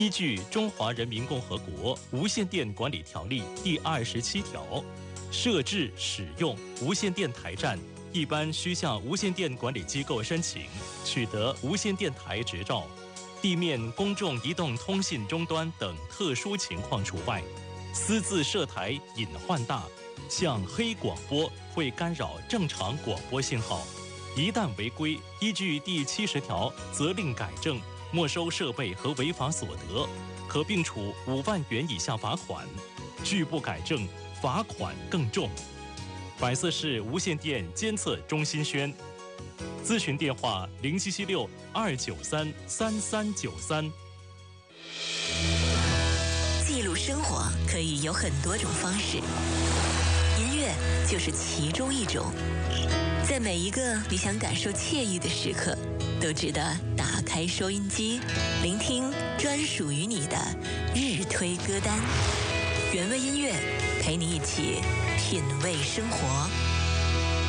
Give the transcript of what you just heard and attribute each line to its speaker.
Speaker 1: 依据《中华人民共和国无线电管理条例》第27条，设置使用无线电台站，一般需向无线电管理机构申请，取得无线电台执照。地面公众移动通信终端等特殊情况除外。私自设台隐患大，像黑广播会干扰正常广播信号，一旦违规，依据第70条责令改正。没收设备和违法所得，可并处5万元以下罚款；拒不改正，罚款更重。百色市无线电监测中心宣，咨询电话0762933393。
Speaker 2: 记录生活可以有很多种方式，音乐就是其中一种。在每一个你想感受惬意的时刻，都值得打开收音机，聆听专属于你的日推歌单。原味音乐陪你一起品味生活。